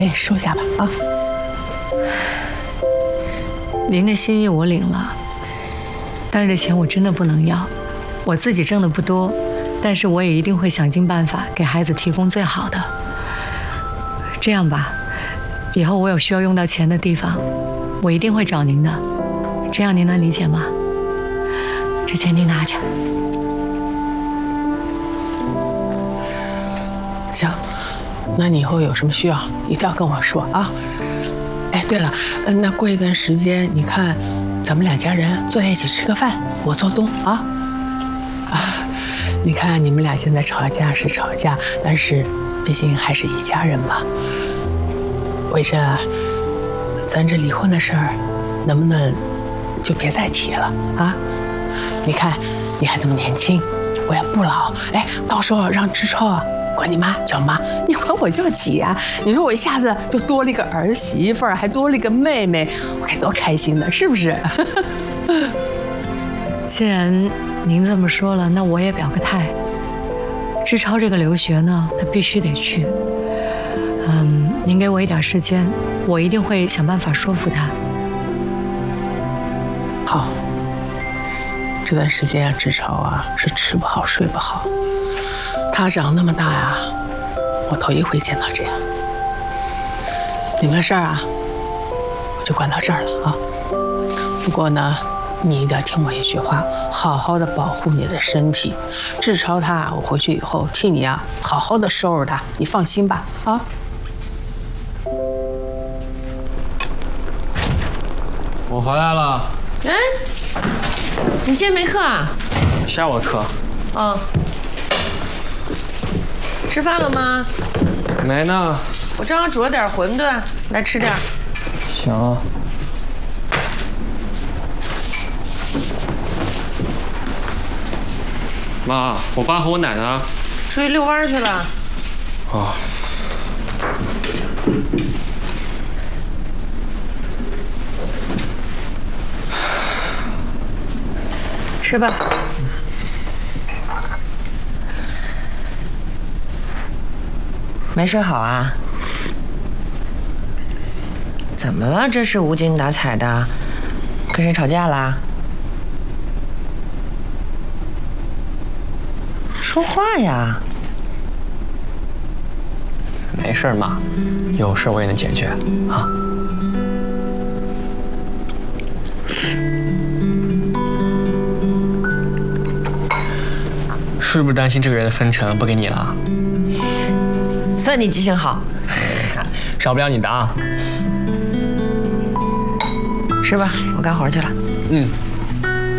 哎，收下吧啊。 您的心意我领了，但是这钱我真的不能要。我自己挣的不多，但是我也一定会想尽办法给孩子提供最好的。这样吧，以后我有需要用到钱的地方，我一定会找您的。这样您能理解吗？这钱您拿着。 行，那你以后有什么需要一定要跟我说啊。哎，对了，那过一段时间你看咱们两家人坐在一起吃个饭，我做东啊。你看你们俩现在吵架是吵架，但是毕竟还是一家人嘛。魏珍啊，咱这离婚的事儿，能不能就别再提了啊？你看你还这么年轻，我也不老，哎，到时候让志超啊管你妈叫妈，你管我叫姐啊！你说我一下子就多了一个儿媳妇儿，还多了一个妹妹，我该多开心的，是不是？ 既然您这么说了，那我也表个态。志超这个留学呢，他必须得去。您给我一点时间，我一定会想办法说服他。 好，这段时间啊，志超啊是吃不好睡不好。他长那么大呀，我头一回见他这样。你们的事儿啊，我就管到这儿了啊。不过呢，你一定要听我一句话，好好的保护你的身体。志超他，我回去以后替你啊，好好的收拾他，你放心吧啊。 我回来了。 哎，你今天没课啊？ 下午的课。 哦。吃饭了吗？ 没呢。 我正好煮了点馄饨，来吃点。 行啊。妈，我爸和我奶呢？ 出去遛弯去了。 哦。 吃吧。没睡好啊？怎么了？这是无精打采的，跟谁吵架啦？说话呀！ 没事，妈，有事我也能解决啊。是不是担心这个人的分成不给你了？ 算你记性好， 少不了你的啊。 吃吧，我干活去了。 嗯。